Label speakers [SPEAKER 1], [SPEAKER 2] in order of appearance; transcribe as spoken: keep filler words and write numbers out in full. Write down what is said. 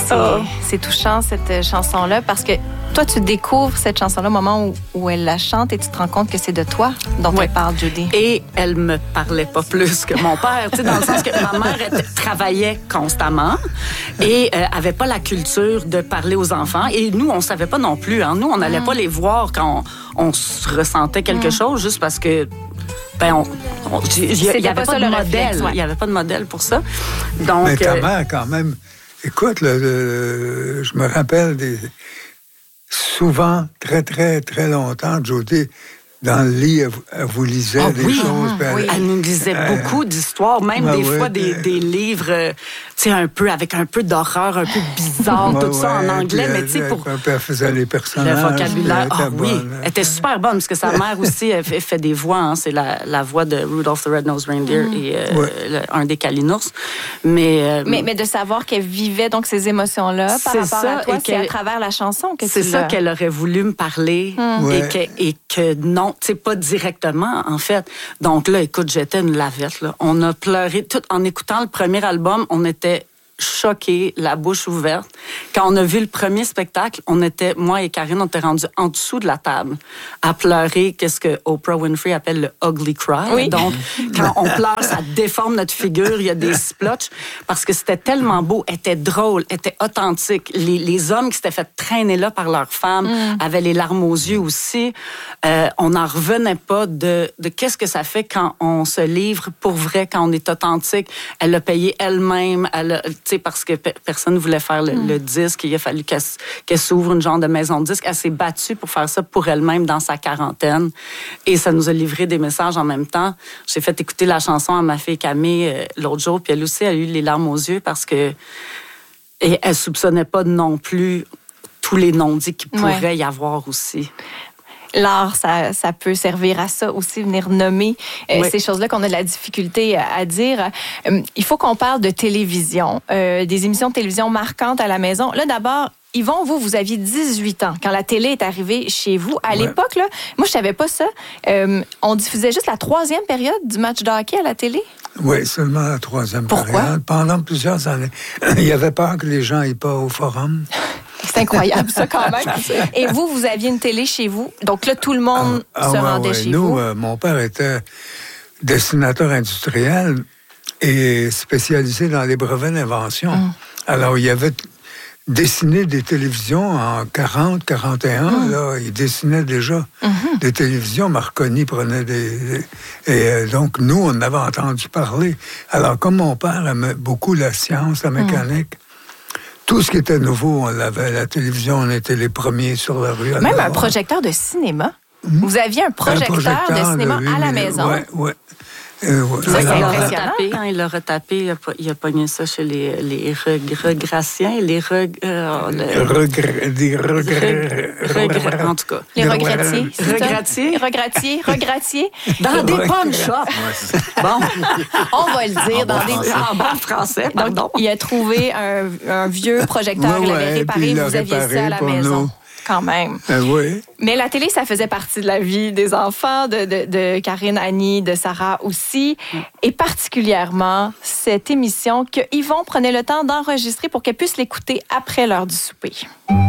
[SPEAKER 1] c'est, oh. c'est touchant, cette chanson-là, parce que toi, tu découvres cette chanson-là au moment où, où elle la chante et tu te rends compte que c'est de toi dont ouais. elle parle, Judy.
[SPEAKER 2] Et elle me parlait pas plus que mon père, tu sais, dans le sens que ma mère était, travaillait constamment et euh, avait pas la culture de parler aux enfants. Et nous, on savait pas non plus. Hein. Nous, on n'allait mm. pas les voir quand on, on ressentait quelque mm. chose, juste parce que ben, on, on, il y, y avait pas de modèle. Ouais. Il y avait pas de modèle pour ça. Donc,
[SPEAKER 3] mais ta
[SPEAKER 2] euh,
[SPEAKER 3] mère, quand même, écoute, le, le, je me rappelle des souvent, très, très, très longtemps, Jody, dans le lit, elle, elle vous lisait oh, des
[SPEAKER 2] oui.
[SPEAKER 3] choses.
[SPEAKER 2] Ah, oui. Elle nous lisait euh, beaucoup d'histoires, même ben des ouais, fois des, des livres, euh, tu sais, un peu, avec un peu d'horreur, un peu bizarre, ouais, tout ouais, ça en anglais, mais tu sais, pour...
[SPEAKER 3] Elle faisait les personnages.
[SPEAKER 2] Le vocabulaire, ah oui, elle était super bonne, parce que sa mère aussi, elle fait, fait des voix, hein, c'est la, la voix de Rudolph the Red-Nosed Reindeer mm. et euh, ouais. le, un des Kalinours. Mais, euh,
[SPEAKER 1] mais, mais de savoir qu'elle vivait donc ces émotions-là par rapport ça, à toi, c'est à travers la chanson que
[SPEAKER 2] c'est
[SPEAKER 1] tu
[SPEAKER 2] ça
[SPEAKER 1] l'as...
[SPEAKER 2] qu'elle aurait voulu me parler mm. ouais. et, que, et que non, tu sais, pas directement, en fait. Donc là, écoute, j'étais une lavette, là. On a pleuré tout en écoutant le premier album, on était choqués, la bouche ouverte. Quand on a vu le premier spectacle, on était, moi et Karine, on était rendus en dessous de la table à pleurer, qu'est-ce que Oprah Winfrey appelle le ugly cry.
[SPEAKER 1] Oui.
[SPEAKER 2] Donc, quand on pleure, ça déforme notre figure, il y a des splotches, parce que c'était tellement beau, était drôle, était authentique. Les, les hommes qui s'étaient fait traîner là par leurs femmes mm. avaient les larmes aux yeux aussi. Euh, on n'en revenait pas de, de qu'est-ce que ça fait quand on se livre pour vrai, quand on est authentique. Elle l'a payé elle-même, elle a, t'sais, parce que pe- personne ne voulait faire le, mm. le disque. Il a fallu qu'elle, qu'elle s'ouvre une genre de maison de disque. Elle s'est battue pour faire ça pour elle-même dans sa quarantaine. Et ça nous a livré des messages en même temps. J'ai fait écouter la chanson à ma fille Camille euh, l'autre jour, puis elle aussi a eu les larmes aux yeux parce que et elle soupçonnait pas non plus tous les non-dits qu'il pourrait ouais. y avoir aussi.
[SPEAKER 1] L'art, ça, ça peut servir à ça aussi, venir nommer euh, oui. ces choses-là qu'on a de la difficulté à dire. Euh, il faut qu'on parle de télévision, euh, des émissions de télévision marquantes à la maison. Là, d'abord, Yvon, vous, vous aviez dix-huit ans quand la télé est arrivée chez vous. À ouais. l'époque, là, moi, je savais pas ça. Euh, on diffusait juste la troisième période du match de hockey à la télé?
[SPEAKER 3] Oui, seulement la troisième
[SPEAKER 1] Pourquoi?
[SPEAKER 3] période. Pendant plusieurs années. Il y avait peur que les gens aillent pas au forum.
[SPEAKER 1] C'est incroyable, ça, quand même. Et vous, vous aviez une télé chez vous. Donc là, tout le monde ah, se ah, rendait ouais, chez
[SPEAKER 3] nous,
[SPEAKER 1] vous.
[SPEAKER 3] Euh, mon père était dessinateur industriel et spécialisé dans les brevets d'invention. Mm. Alors, il y avait dessiné des télévisions en quarante, quarante et un. Mm. Là, il dessinait déjà mm-hmm. des télévisions. Marconi prenait des... des et euh, donc, nous, on avait entendu parler. Alors, comme mon père aimait beaucoup la science, la mécanique, mm. tout ce qui était nouveau, on l'avait. La télévision, on était les premiers sur la rue.
[SPEAKER 1] Même un projecteur de cinéma. Mmh. Vous aviez un projecteur, un projecteur de cinéma de, à la maison.
[SPEAKER 3] Oui, oui. Euh, ouais.
[SPEAKER 2] Ça, c'est impressionnant. Hein, il l'a retapé, il a, il a pogné ça chez les, les regraciens, les reg... Euh, le...
[SPEAKER 3] Regr... des regrets...
[SPEAKER 2] Regr... En tout cas.
[SPEAKER 1] Les regratiers.
[SPEAKER 2] Regratiers.
[SPEAKER 1] Regratiers, regratiers.
[SPEAKER 2] Dans des pawn shops. Bon.
[SPEAKER 1] On va le dire.
[SPEAKER 2] En
[SPEAKER 1] dans
[SPEAKER 2] bon
[SPEAKER 1] des...
[SPEAKER 2] En bon français, pardon.
[SPEAKER 1] Donc, il a trouvé un, un vieux projecteur, il l'avait réparé, vous aviez ça à la maison. Nous. Quand même.
[SPEAKER 3] Euh, oui.
[SPEAKER 1] Mais la télé, ça faisait partie de la vie des enfants, de, de, de Karine, Annie, de Sarah aussi. Mm. Et particulièrement, cette émission que Yvon prenait le temps d'enregistrer pour qu'elle puisse l'écouter après l'heure du souper.